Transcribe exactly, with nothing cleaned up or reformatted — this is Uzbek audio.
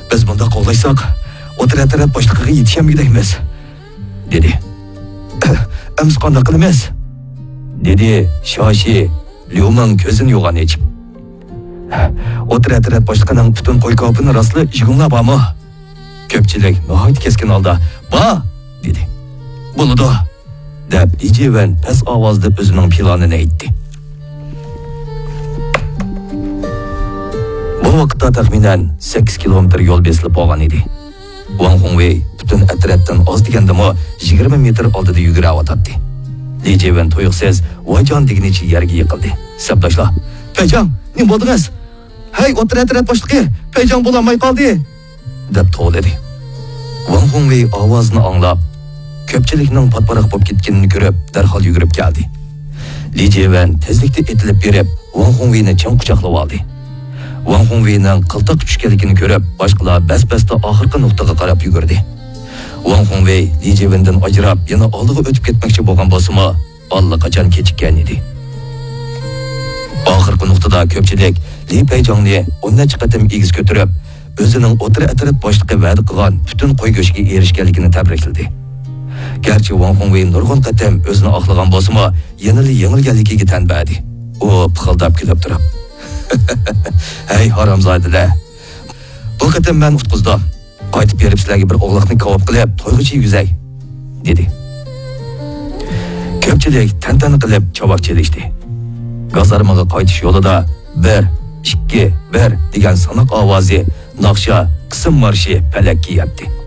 Biz bunda qo'llaysak, o'tirat-tirat boshliqiga yetishmaymiz, dedi. Ems qanday qilamiz? dedi Shoshi Liuman ko'zini yo'g'on echib. O'tirat-tirat boshliqining butun qo'y kopini rostli yig'inlab bormi? Ko'pchilik nihoyat keskin holda "Ba", dedi. "Bo'ladi", deb Li Jiwen past ovozda o'zining planini aytdi. Bu vaqtda taxminan sakkiz kilometr yo'l besilib bo'lgan edi. Wang Hongwei butun atrofdan oz degandimi yigirma metr oldida yugura o'tadi. Li Jiwen tuyuqsiz vajon deginicha yerga yiqildi. Sabdoshlar, "Pejang, nima bo'ldingiz? Hey, o'tirat-tirat boshliqi, Pejang bo'lolmay qoldi", deb to'ladi. Wang Hongwei ovozini anglab, ko'pchilikning patparaq bo'lib ketganini ko'rib, darhol yugurib keldi. Li Jiwen tezlikda etilib berib, Wang Hongweini chang quchoqlab oldi. Wang Hongweining qiltiq tushganligini ko'rib, boshqalar bas-basda oxirgi nuqtaga qarab yugurdi. Wang Hongwei Li Jiwendan ajrab, yana oldiga o'tib ketmoqchi bo'lgan bo'lsa-mu, allaqachon kechikkan edi. Oxirgi nuqtada ko'pchilik Li Pejangni o'n necha qatim egiz ko'tarib, o'zining o'tirat-tirat boshlig'i va'da qilgan butun qo'y go'shtiga erishganligini tabrikladi. Garchi Wang Hongwei nurg'un qatam o'zini oqlagan bo'lsa-mu, yana yengilganligiga tan berdi. U pixildab kulib turib, "Hey haromzodalar, bu qatam men utqizdim. Qaytib berib sizlarga bir o'g'liqni kavob qilib, to'yg'icha yuzay", dedi. Ko'pchilik tantana qilib javob chelishdi. Gazarmaga qaytish yo'lida bir, ikki, bir degan sanoq ovozi naqsha qism marshi palakka yetdi.